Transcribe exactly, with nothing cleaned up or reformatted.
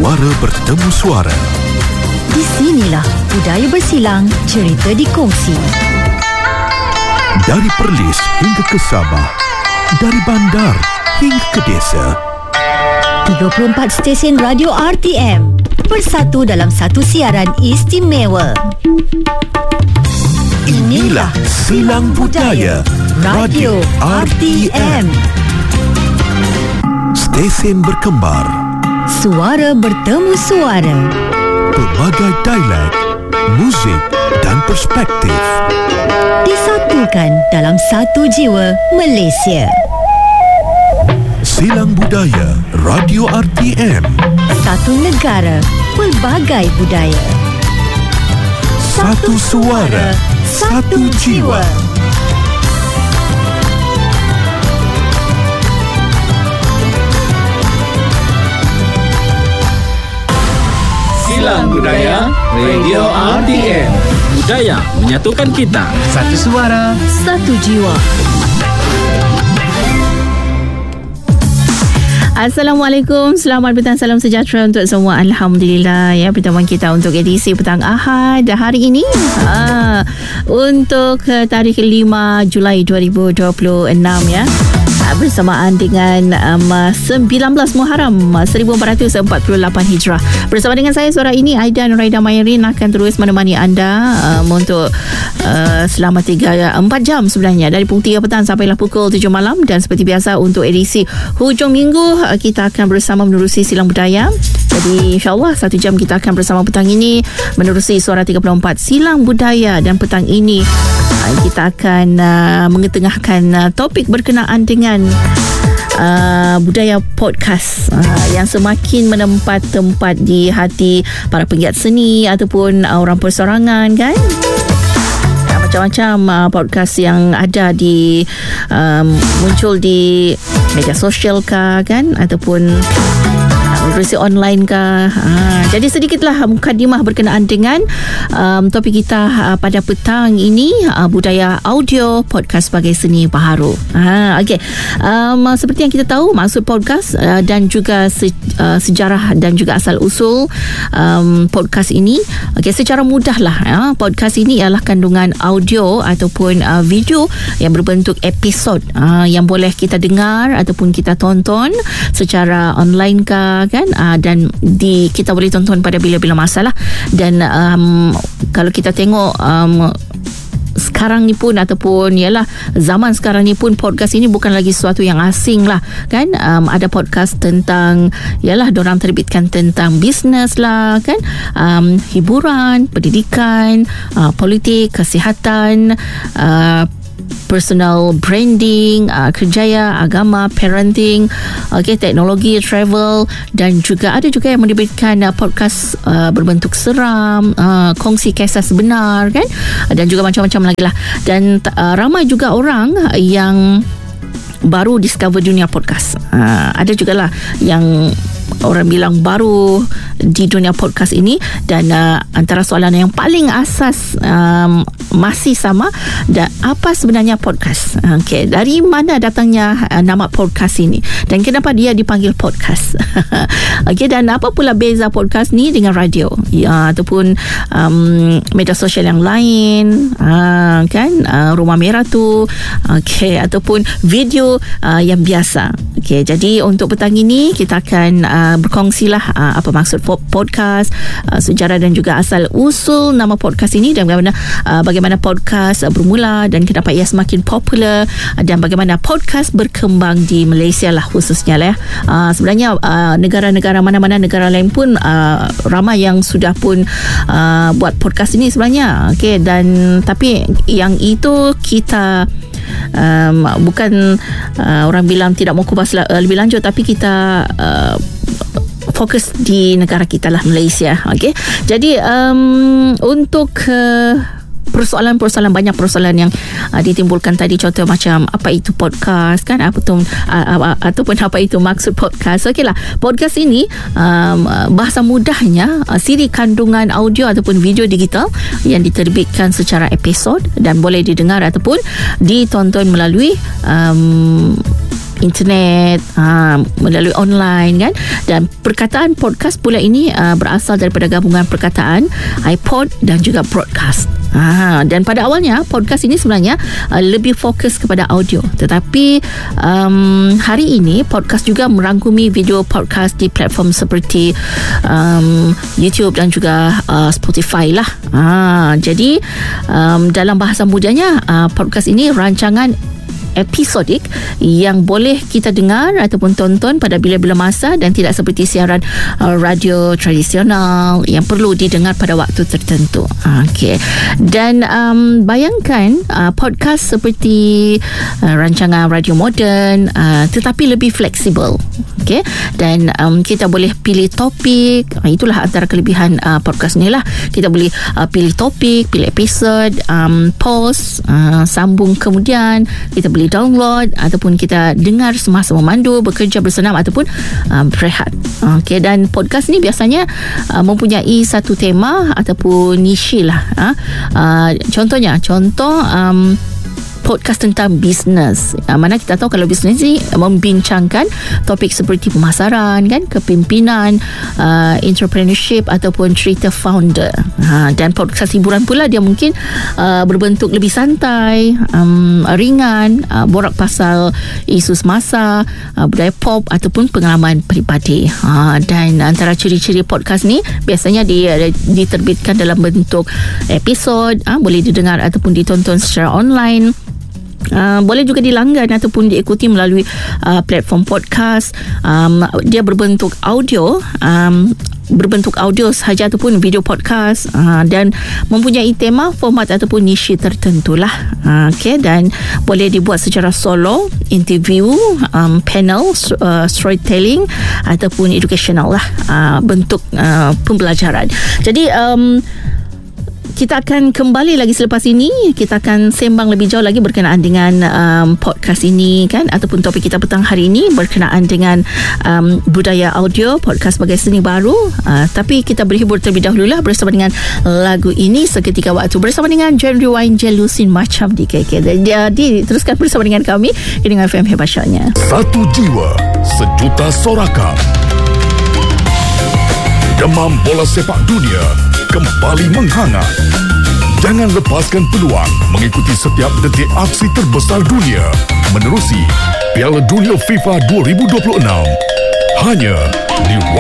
Suara bertemu suara. Di sinilah budaya bersilang, cerita dikongsi. Dari Perlis hingga ke Sabah, dari bandar hingga ke desa. tiga puluh empat stesen radio R T M bersatu dalam satu siaran istimewa. Inilah Silang Budaya Radio R T M. Stesen berkembar, Suara bertemu suara. pelbagai dialek, muzik dan perspektif. Disatukan dalam satu jiwa Malaysia. Silang Budaya Radio R T M. Satu negara, pelbagai budaya. Satu suara, satu jiwa. Silang Budaya Radio R T M. Budaya menyatukan kita. Satu suara, Satu jiwa. Assalamualaikum, selamat petang, salam sejahtera untuk semua. Alhamdulillah ya, pertemuan kita untuk edisi petang Ahad hari ini ha, untuk uh, tarikh lima Julai dua ribu dua puluh enam ya, bersamaan dengan um, sembilan belas Muharram seribu empat ratus empat puluh lapan Hijrah. Bersama dengan saya suara ini Aida Nuraida Mayerin akan terus menemani anda um, untuk uh, selama tiga empat jam sebenarnya, dari pukul tiga petang sampailah pukul tujuh malam. Dan seperti biasa untuk edisi hujung minggu uh, kita akan bersama menerusi Silang Budaya. Jadi insyaAllah satu jam kita akan bersama petang ini menerusi Suara tiga puluh empat Silang Budaya. Dan petang ini uh, kita akan uh, mengetengahkan uh, topik berkenaan dengan Uh, budaya podcast uh, yang semakin menempat tempat di hati para penggiat seni ataupun uh, orang persorangan kan. Uh, macam-macam uh, podcast yang ada di um, muncul di media sosial kah kan, ataupun versi online kah. Ha, jadi sedikitlah mukadimah berkenaan dengan um, topik kita uh, pada petang ini, uh, budaya audio podcast sebagai seni baharu. Ha, okay. Um, seperti yang kita tahu, maksud podcast uh, dan juga se, uh, sejarah dan juga asal usul um, podcast ini. Okay, secara mudahlah, ya, podcast ini ialah kandungan audio ataupun uh, video yang berbentuk episod uh, yang boleh kita dengar ataupun kita tonton secara online kah kan, uh, dan di kita boleh tonton pada bila-bila masalah. Dan um, kalau kita tengok um, sekarang ni pun, ataupun ialah zaman sekarang ni pun, podcast ini bukan lagi sesuatu yang asing lah kan. Um, ada podcast tentang, ialah diorang terbitkan tentang bisnes lah kan, um, hiburan, pendidikan, uh, politik, kesihatan, uh, personal branding, uh, kerjaya, agama, parenting, okay, teknologi, travel. Dan juga ada juga yang menerbitkan uh, podcast uh, berbentuk seram, uh, kongsi kisah sebenar kan, dan juga macam-macam lagi lah. Dan uh, ramai juga orang yang baru discover dunia podcast. uh, Ada jugalah yang orang bilang baru di dunia podcast ini. Dan uh, antara soalan yang paling asas um, masih sama, dan apa sebenarnya podcast? Okay, dari mana datangnya uh, nama podcast ini, dan kenapa dia dipanggil podcast? Okay, dan apa pula beza podcast ni dengan radio ya, ataupun um, media sosial yang lain, uh, kan, uh, Rumah Merah tu, okay, ataupun video uh, yang biasa. Okay, jadi untuk petang ini kita akan uh, berkongsilah uh, apa maksud podcast, uh, sejarah dan juga asal usul nama podcast ini, dan bagaimana uh, bagaimana podcast uh, bermula dan kenapa ia semakin popular, uh, dan bagaimana podcast berkembang di Malaysia lah khususnya lah ya. Uh, sebenarnya uh, negara-negara mana-mana negara lain pun uh, ramai yang sudah pun uh, buat podcast ini sebenarnya. Okay, dan tapi yang itu kita um, bukan uh, orang bilang tidak mau kupas uh, lebih lanjut, tapi kita uh, fokus di negara kita lah, Malaysia. Okay, jadi um, untuk uh, persoalan-persoalan, banyak persoalan yang uh, ditimbulkan tadi, contoh macam apa itu podcast kan, apa tu, uh, uh, ataupun apa itu maksud podcast. Okeylah, podcast ini um, bahasa mudahnya uh, siri kandungan audio ataupun video digital yang diterbitkan secara episod dan boleh didengar ataupun ditonton melalui um, internet, ha, melalui online kan. Dan perkataan podcast pula ini uh, berasal daripada gabungan perkataan iPod dan juga broadcast. Ha, dan pada awalnya podcast ini sebenarnya uh, lebih fokus kepada audio, tetapi um, hari ini podcast juga merangkumi video podcast di platform seperti um, YouTube dan juga uh, Spotify lah. Ha, jadi um, dalam bahasa mudahnya uh, podcast ini rancangan episodik yang boleh kita dengar ataupun tonton pada bila-bila masa dan tidak seperti siaran uh, radio tradisional yang perlu didengar pada waktu tertentu. Okey. Dan um, bayangkan uh, podcast seperti uh, rancangan radio moden uh, tetapi lebih fleksibel. Okey. Dan um, kita boleh pilih topik. Uh, itulah antara kelebihan uh, podcast ni lah. Kita boleh uh, pilih topik, pilih episod, um, pause, uh, sambung kemudian kita boleh download ataupun kita dengar semasa memandu, bekerja, bersenam ataupun um, berehat. Okey, dan podcast ni biasanya uh, mempunyai satu tema ataupun niche lah. Uh, uh, contohnya, contoh um, podcast tentang bisnes. Uh, mana kita tahu kalau bisnes ni membincangkan topik seperti pemasaran kan, kepimpinan, uh, entrepreneurship ataupun cerita founder. Ha, dan podcast hiburan pula dia mungkin uh, berbentuk lebih santai, um, ringan, uh, borak pasal isu semasa, uh, budaya pop ataupun pengalaman peribadi. Ha, dan antara ciri-ciri podcast ni biasanya dia diterbitkan dalam bentuk episod, uh, boleh didengar ataupun ditonton secara online. Uh, boleh juga dilanggan ataupun diikuti melalui uh, platform podcast. Um, dia berbentuk audio, um, berbentuk audio sahaja ataupun video podcast, uh, dan mempunyai tema, format ataupun niche tertentu lah. Uh, okay, dan boleh dibuat secara solo, interview, um, panel, uh, storytelling ataupun educational lah, uh, bentuk uh, pembelajaran. Jadi um, kita akan kembali lagi selepas ini. Kita akan sembang lebih jauh lagi berkenaan dengan um, podcast ini kan, ataupun topik kita petang hari ini berkenaan dengan um, budaya audio, podcast sebagai seni baru. Uh, tapi kita berhibur terlebih dahulu lah bersama dengan lagu ini Seketika Waktu bersama dengan Jen Rewind Jelusin Macam di K K. Jadi teruskan bersama dengan kami dengan F M Hebat Syahnya. Satu jiwa, sejuta sorakan. Demam bola sepak dunia kembali menghangat. Jangan lepaskan peluang mengikuti setiap detik aksi terbesar dunia menerusi Piala Dunia FIFA dua ribu dua puluh enam hanya di